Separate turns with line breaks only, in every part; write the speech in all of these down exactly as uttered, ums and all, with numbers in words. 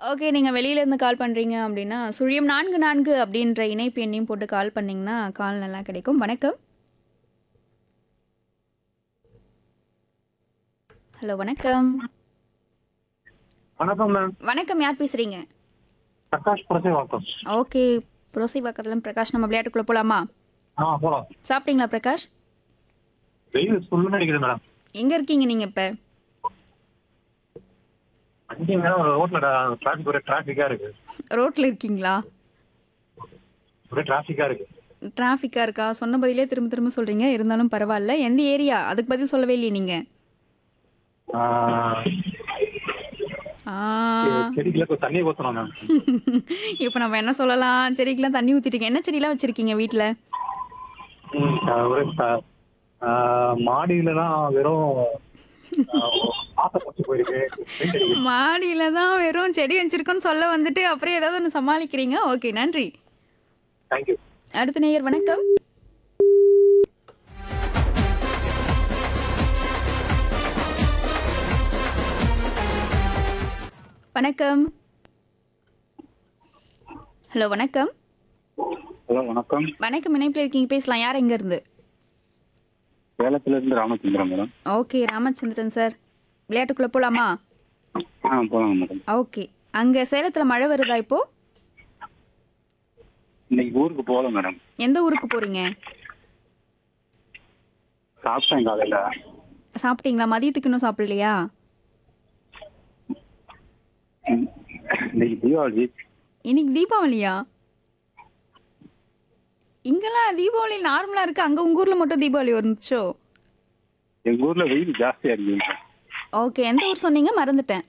Okay. நீங்க வெளியிலேருந்து கால் பண்றீங்க அப்படின்னா, சுழியம் நான்கு நான்கு அப்படின்ற இணைப்பு எண்ணையும் போட்டு கால் பண்ணீங்கன்னா, கால் நல்லா கிடைக்கும். வணக்கம். ஹலோ வணக்கம்.
வணக்கம் மேம்.
வணக்கம். யார் பேசுறீங்க?
பிரகாஷ் புரசைவாக்கம்.
ஓகே. புரோசைவாக்கத்துல பிரகாஷ் நம்ம விளையாட்டுக்குள்ள போலாமா?
ஆ போலாம்.
சாப்பிட்டீங்களா பிரகாஷ்?
வெயில் சுள்ளுன்னு அடிக்குது மேடம்.
எங்க இருக்கீங்க நீங்க இப்ப?
அங்கே மேடம் ரோட்ல டிராஃபிக் ஒரே டிராஃபிக்கா இருக்கு.
ரோட்ல இருக்கீங்களா?
ஒரே டிராஃபிக்கா இருக்கு.
டிராஃபிக்கா இருக்கா? சொன்ன பதிலே திரும்ப திரும்ப சொல்றீங்க. இருந்தாலும் பரவாயில்ல. எந்த ஏரியா? அதுக்கு பதில் சொல்லவே இல்லையே நீங்க.
ஆ,
ஆ.
செடிக்குள்ள கொஞ்சம் தண்ணி ஊத்தணும் மேம்.
இப்ப நம்ம என்ன சொல்லலாம்? செடிக்கெல்லாம் தண்ணி ஊத்திட்டீங்க. என்ன செடிலாம் வச்சிருக்கீங்க வீட்ல?
ம், ஆ, ஒரே த- ஆ, மாடியில தான் வெறும் ஆசை பச்சு போயிருக்கு. வெயில் அடிக்குது.
மாடியில தான் வெறும் செடி வச்சிருக்கோன்னு சொல்ல வந்துட்டு அப்புறம் ஏதாவது ஒண்ணு சமாளிக்கிறீங்க. ஓகே நன்றி.
தேங்க்யூ.
அடுத்த நேயர் வணக்கம். வணக்கம். ஹலோ வணக்கம்.
ஹலோ வணக்கம்.
வணக்கம். இணைப்பில் இருக்கீங்க பேசலாம். யார் எங்க இருந்து?
சேலத்துல இருந்து Ramachandran madam.
Okay Ramachandran sir. விளையாட்டுக்குள்ள போலாமா?
ஆ போலாங்க மேடம்.
ஓகே. அங்க சேலத்துல மழை வருதா இப்போ?
இன்னைக்கு ஊருக்கு போகல மேடம்.
எந்த ஊருக்கு போறீங்க?
சாப்பிட்டேன் காலையில.
சாப்பிட்டீங்களா? மதியத்துக்கு இன்னும் சாப்பிடலையா?
ம், இன்னைக்கு தீபாவளி.
இன்னைக்கு தீபாவளியா? இங்கெல்லாம் தீபாவளி நார்மலா இருக்கு. அங்க உங்க ஊர்ல மட்டும் தீபாவளி வந்துச்சோ?
எங்க ஊர்ல வெயில் ஜாஸ்தியா இருக்கு மேடம்.
ஓகே. எந்த ஊர் சொன்னீங்க? மறந்துட்டேன்.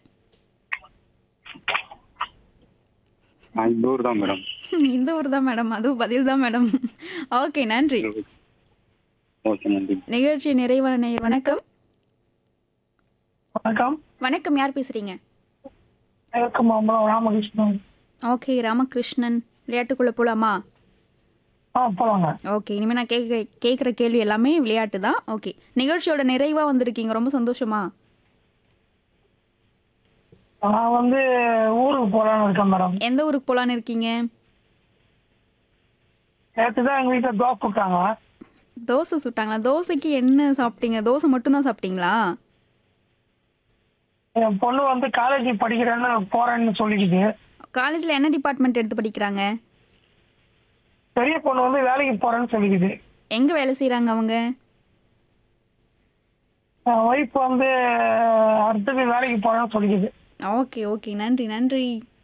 நான் இந்த ஊர் தான் மேடம்.
இந்த ஊர் தான் மேடம். அதுவும் பதில் தான் மேடம். ஓகே நன்றி.
ஓகே நன்றி.
நிகழ்ச்சி நிறைவான நேயர் வணக்கம்.
வணக்கம்.
வணக்கம். யார் பேசுறீங்க?
எனக்கு மாம்பழம் ராமகிருஷ்ணன்.
ஓகே ராமகிருஷ்ணன். விளையாட்டுக்குள்ள போலாமா?
ஆ போலாங்க.
ஓகே. இனிமே நான் கேட்க கேட்குற கேள்வி எல்லாமே விளையாட்டு தான். ஓகே. நிகழ்ச்சியோட நிறைவா வந்திருக்கீங்க. ரொம்ப சந்தோஷமா?
நான் வந்து ஊருக்கு போலான்னு இருக்கேன் மேடம்.
எந்த ஊருக்கு போலான்னு இருக்கீங்க?
நேற்று தான் எங்கள் வீட்டில் தோசை போட்டாங்க.
தோசை சுட்டாங்களா? தோசைக்கு என்ன சாப்பிட்டீங்க? தோசை மட்டும்தான் சாப்பிட்டீங்களா?
என் பொண்ணு வந்து காலேஜ் படிக்கிறேன்னு போறேன்னு சொல்லிக்குது.
காலேஜில் என்ன டிபார்ட்மெண்ட் எடுத்து படிக்கிறாங்க?
பெரிய பொண்ணு வந்து வேலைக்கு போறேன்னு சொல்லிக்குது.
எங்கே வேலை செய்கிறாங்க அவங்க?
என் ஒய்ஃப் வந்து அடுத்தது வேலைக்கு போறேன்னு சொல்லிக்குது.
Okay okay. நன்றி நன்றி.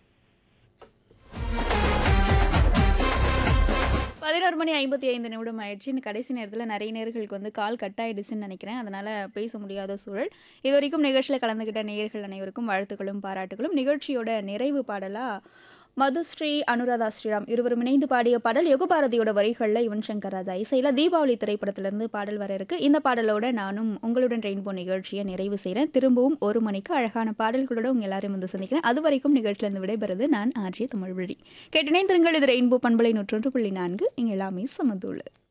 பதினோரு மணி ஐம்பத்தி ஐந்து நிமிடம் ஆயிடுச்சு. இந்த கடைசி நேரத்தில் நிறைய நேர்களுக்கு வந்து கால் கட் ஆயிடுச்சுன்னு நினைக்கிறேன். அதனால பேச முடியாத சூழல். இது வரைக்கும் நிகழ்ச்சியில் கலந்துக்கிட்ட நேயர்கள் அனைவருக்கும் வாழ்த்துக்களும் பாராட்டுகளும். நிகழ்ச்சியோட நிறைவு பாடலா மதுஸ்ரீ அனுராதா ஸ்ரீராம் இருவரும் இணைந்து பாடிய பாடல் யுகபாரதியோட வரிகளில் யுவன் சங்கர் ராஜா இசையில் தீபாவளி திரைப்படத்திலிருந்து பாடல் வர இருக்கு. இந்த பாடலோட நானும் உங்களுடன் ரெயின்போ நிகழ்ச்சியை நிறைவு செய்கிறேன். திரும்பவும் ஒரு மணிக்கு அழகான பாடல்களோட உங்க எல்லாரையும் வந்து சந்திக்கிறேன். அது வரைக்கும் நிகழ்ச்சியிலிருந்து விடைபெறுது நான் ஆர்ஜே தமிழ்வழி. கேட்டினைந்திருங்கள். இது ரெயின்போ பண்பலை நூற்றொன்று புள்ளி நான்கு. இங்கே எல்லாமே சமதூள்.